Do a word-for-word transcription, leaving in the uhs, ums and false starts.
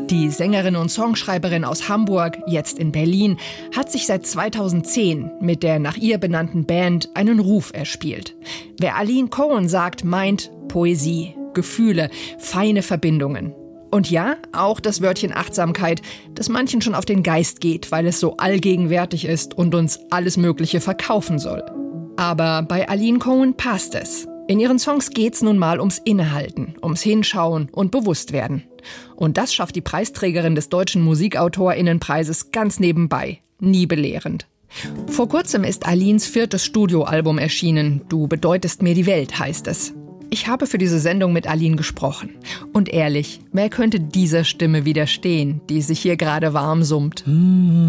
Die Sängerin und Songschreiberin aus Hamburg, jetzt in Berlin, hat sich seit zweitausendzehn mit der nach ihr benannten Band einen Ruf erspielt. Wer Aline Cohen sagt, meint Poesie, Gefühle, feine Verbindungen. Und ja, auch das Wörtchen Achtsamkeit, das manchen schon auf den Geist geht, weil es so allgegenwärtig ist und uns alles Mögliche verkaufen soll. Aber bei Aline Cohen passt es. In ihren Songs geht's nun mal ums Innehalten, ums Hinschauen und Bewusstwerden. Und das schafft die Preisträgerin des Deutschen MusikautorInnenpreises ganz nebenbei, nie belehrend. Vor kurzem ist Alines viertes Studioalbum erschienen. Du bedeutest mir die Welt, heißt es. Ich habe für diese Sendung mit Aline gesprochen. Und ehrlich, wer könnte dieser Stimme widerstehen, die sich hier gerade warm summt?